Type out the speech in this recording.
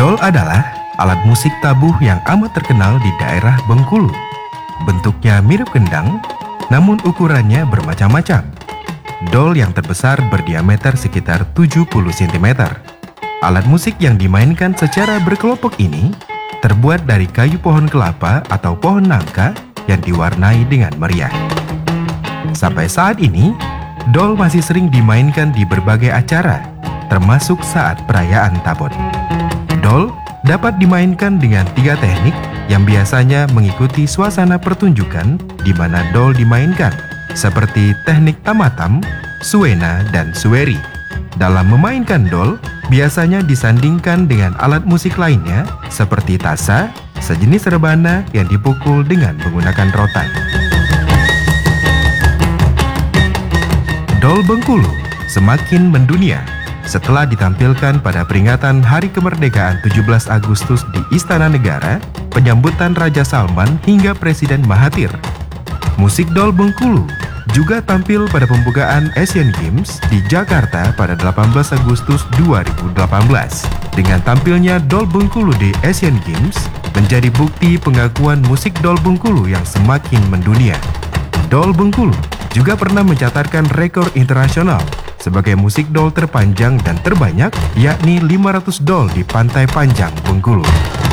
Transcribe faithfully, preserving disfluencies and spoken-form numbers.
Dol adalah alat musik tabuh yang amat terkenal di daerah Bengkulu. Bentuknya mirip gendang, namun ukurannya bermacam-macam. Dol yang terbesar berdiameter sekitar tujuh puluh sentimeter. Alat musik yang dimainkan secara berkelompok ini terbuat dari kayu pohon kelapa atau pohon nangka yang diwarnai dengan meriah. Sampai saat ini, dol masih sering dimainkan di berbagai acara, termasuk saat perayaan Tabon. Dol dapat dimainkan dengan tiga teknik yang biasanya mengikuti suasana pertunjukan di mana dol dimainkan, seperti teknik tamatam, suena, dan sueri. Dalam memainkan dol, biasanya disandingkan dengan alat musik lainnya seperti tasa, sejenis rebana yang dipukul dengan menggunakan rotan. Dol Bengkulu semakin mendunia setelah ditampilkan pada peringatan Hari Kemerdekaan tujuh belas Agustus di Istana Negara, penyambutan Raja Salman hingga Presiden Mahathir. Musik dol Bengkulu juga tampil pada pembukaan Asian Games di Jakarta pada delapan belas Agustus dua ribu delapan belas. Dengan tampilnya dol Bengkulu di Asian Games menjadi bukti pengakuan musik dol Bengkulu yang semakin mendunia. Dol Bengkulu juga pernah mencatatkan rekor internasional sebagai musik dol terpanjang dan terbanyak, yakni lima ratus dol di Pantai Panjang, Bengkulu.